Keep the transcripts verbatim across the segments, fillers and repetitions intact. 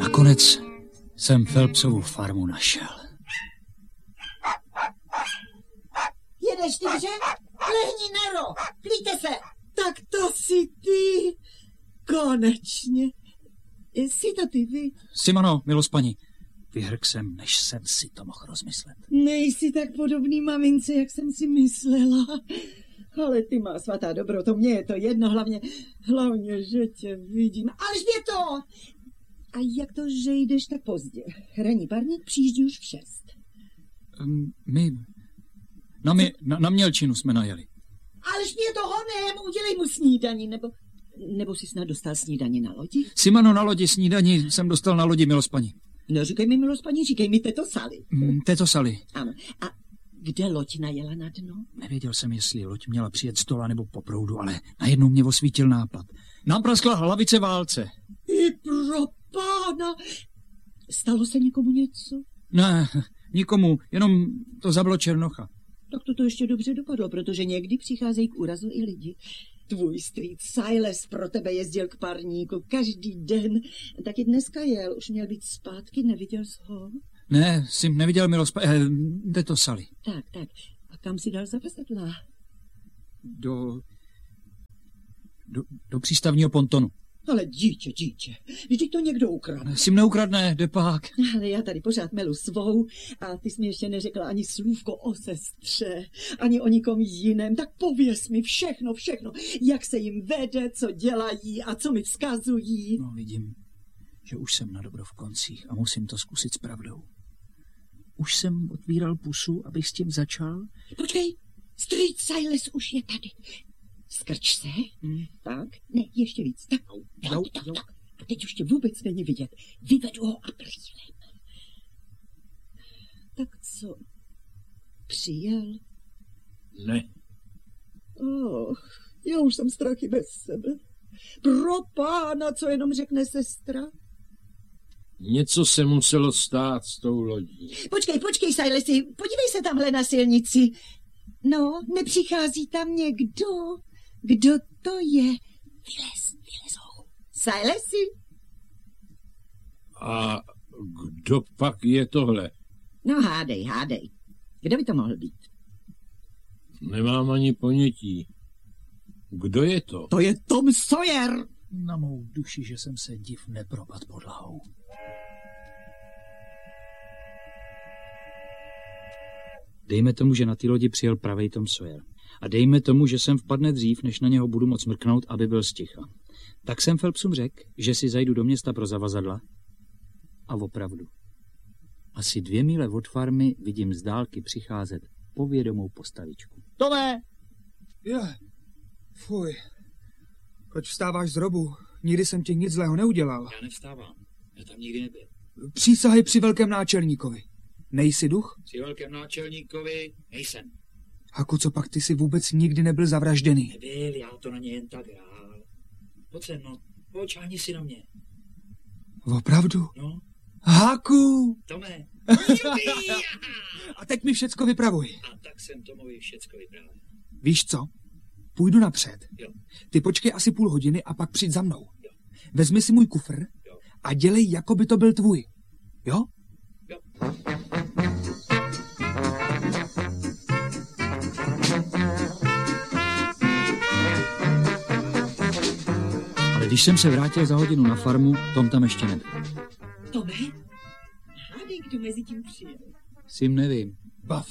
Nakonec jsem Phelpsovu farmu našel. Jedeš, tygře? Lehni na roh, plíte se. Tak to jsi ty. Konečně. Jsi to ty vy? Simano, milost paní, vyhrk jsem, než jsem si to mohl rozmyslet. Nejsi tak podobný mamince, jak jsem si myslela. Ale ty má svatá dobro, to mně je to jedno, hlavně, hlavně, že tě vidím. Alžběto! A jak to, že jdeš tak pozdě? Hraní parník přijíždí už v šest. Um, my... Na, mě, na, na Mělčinu jsme najeli. Alžběto, honem, udělej mu snídani, nebo... Nebo jsi snad dostal snídani na lodi? Simano, na lodi snídani jsem dostal na lodi, milost paní. No, říkej mi, milost paní, říkej mi Teto Sally. Mm, Teto Sally. Ano. A kde loď najela na dno? Nevěděl jsem, jestli loď měla přijet z dola nebo po proudu, ale najednou mě osvítil nápad. Nám praskla hlavice válce. I pro pána! Stalo se někomu něco? Ne, nikomu, jenom to zablo Černocha. Tak to to ještě dobře dopadlo, protože někdy přicházejí k úrazu i lidi. Tvůj strýc Silas pro tebe jezdil k parníku každý den. Taky dneska jel, už měl být zpátky, neviděl jsi ho? Ne, jsi neviděl, milost paní, eh, Teto Sally. Tak, tak. A kam si dal zavazadla? Do, do... Do přístavního pontonu. Ale dítě, dítě, vždyť to někdo ukradl. Si mne ukradne, depák. Ale já tady pořád melu svou a ty jsi mi ještě neřekla ani slůvko o sestře, ani o nikom jiném. Tak pověz mi všechno, všechno, jak se jim vede, co dělají a co mi vzkazují. No vidím, že už jsem na dobro v koncích a musím to zkusit s pravdou. Už jsem otvíral pusu, abych s tím začal. Počkej, strýc Silas už je tady. Skrč se. Hmm. Tak, ne, ještě víc. Tak, tak, jo, tak, jo. tak. A teď už tě vůbec není vidět. Vyvedu ho aprílem. Tak co? Přijel? Ne. Oh, já už jsem strachy bez sebe. Pro pána, co jenom řekne sestra? Něco se muselo stát s tou lodí. Počkej, počkej, Silesi, podívej se tamhle na silnici. No, nepřichází tam někdo? Kdo to je? Vylez, vylez ho. Silesi? A kdo pak je tohle? No hádej, hádej. Kdo by to mohl být? Nemám ani ponětí. Kdo je to? To je Tom Sawyer. Na mou duši, že jsem se div nepropad podlahou. Dejme tomu, že na té lodi přijel pravej Tom Sawyer. A dejme tomu, že jsem vpadne dřív, než na něho budu moc mrknout, aby byl sticha. Tak jsem Phelpsům řekl, že si zajdu do města pro zavazadla. A opravdu. Asi dvě míle od farmy vidím z dálky přicházet povědomou postavičku. Tome! Je, fuj. Proč vstáváš z robu? Nikdy jsem ti nic zlého neudělal. Já nevstávám. Já tam nikdy nebyl. Přísahy při velkém náčelníkovi. Nejsi duch? Při velkém náčelníkovi nejsem. Haku, co pak ty si vůbec nikdy nebyl zavražděný? Nebyl, já to na ně jen tak hrál. Pojď sem, no. Pojď, šáhni si na mě. Opravdu? No. Haku! Tome. A teď mi všecko vypravuj. A tak jsem Tomovi všecko vyprávěl. Víš co? Půjdu napřed. Jo. Ty počkej asi půl hodiny a pak přijď za mnou. Jo. Vezmi si můj kufr Jo. a dělej, jako by to byl tvůj. Jo? Jo. Ale když jsem se vrátil za hodinu na farmu, Tom tam ještě nebyl. Tome? Hádej, kdo mezi tím přijel. Sim nevím. Bav.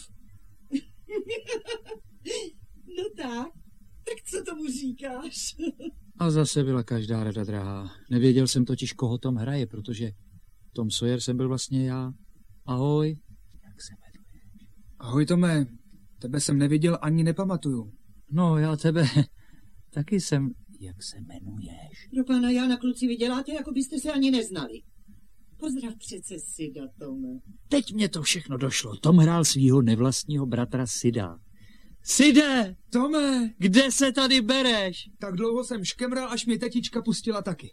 No tak, tak co tomu říkáš? A zase byla každá rada drahá. Nevěděl jsem totiž, koho Tom hraje, protože Tom Sawyer jsem byl vlastně já. Ahoj. Jak se jmenuješ? Ahoj, Tome. Tebe jsem neviděl ani nepamatuju. No, já tebe taky jsem... Jak se jmenuješ? Pro pána Jána, kluci, vy děláte, jako byste se ani neznali. Pozdrav přece Sida, Tome. Teď mě to všechno došlo. Tom hrál svýho nevlastního bratra Sida. Side! Tome! Kde se tady bereš? Tak dlouho jsem škemral, až mě tetička pustila taky.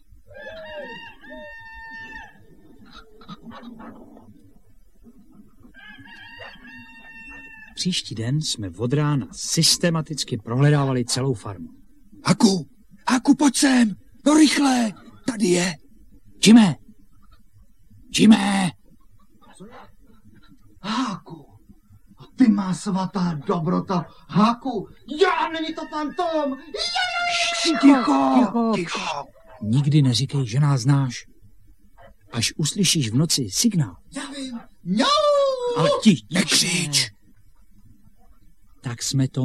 Příští den jsme od rána systematicky prohledávali celou farmu. Haku! Haku, pojď sem! No rychle! Tady je! Jimé! Jimé! Háku, ty má svatá dobrota. Háku, já, není to fantom. Já, Ticho, ticho, ticho. Nikdy neříkej, že nás znáš. Až uslyšíš v noci signál. Já vím. No! Ale ti, nekřič! Tak jsme to